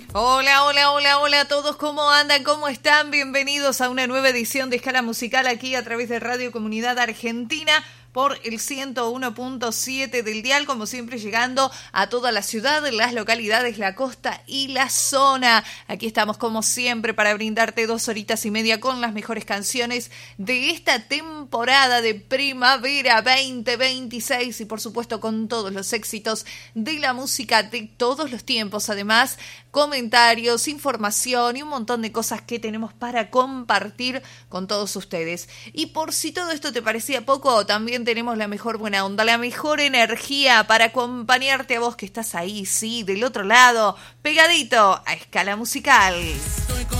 Hola, hola, hola, hola a todos, ¿cómo andan? ¿Cómo están? Bienvenidos a una nueva edición de Escala Musical aquí a través de Radio Comunidad Argentina por el 101.7 del dial, como siempre llegando a toda la ciudad, las localidades, la costa y la zona. Aquí estamos como siempre para brindarte 2 horitas y media con las mejores canciones de esta temporada de primavera 2026 y por supuesto con todos los éxitos de la música de todos los tiempos. Además, comentarios, información y un montón de cosas que tenemos para compartir con todos ustedes. Y por si todo esto te parecía poco, también tenemos la mejor buena onda, la mejor energía para acompañarte a vos que estás ahí, sí, del otro lado, pegadito a Escala Musical.